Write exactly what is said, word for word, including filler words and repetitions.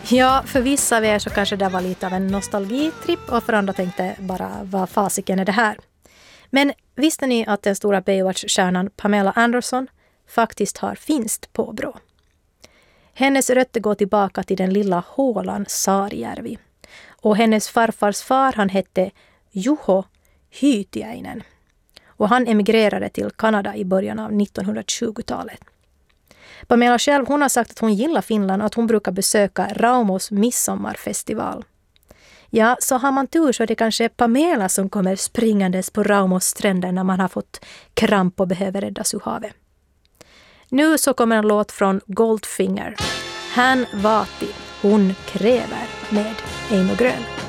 Ja, för vissa av er så kanske det var lite av en nostalgitripp och för andra tänkte bara, vad fasiken är det här? Men visste ni att den stora Baywatch-stjärnan Pamela Anderson faktiskt har finskt påbrå? Hennes rötter går tillbaka till den lilla hålan Saarijärvi. Och hennes farfars far, han hette Juho Hytiäinen. Och han emigrerade till Kanada i början av nittonhundratjugotalet. Pamela själv, hon har sagt att hon gillar Finland och att hon brukar besöka Raumos midsommarfestival. Ja, så har man tur så är det kanske Pamela som kommer springandes på Raumos stränder när man har fått kramp och behöver räddas ur havet. Nu så kommer en låt från Goldfinger. Hän vaati, hon kräver med Eino Grön.